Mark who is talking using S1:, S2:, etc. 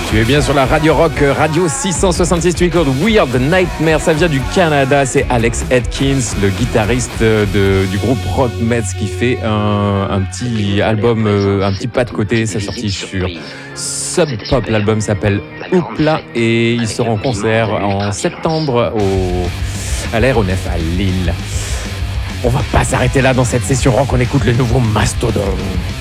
S1: Tu es bien sur la Radio Rock, Radio 666, tu écoutes Weird Nightmare, ça vient du Canada, c'est Alex Atkins, le guitariste du groupe Rock Mets qui fait un petit album, un petit pas de côté, c'est sorti sur Sub Pop, l'album s'appelle Oupla et il sera en concert en septembre à l'Aéronef à Lille. On va pas s'arrêter là dans cette session rock, on écoute le nouveau Mastodon.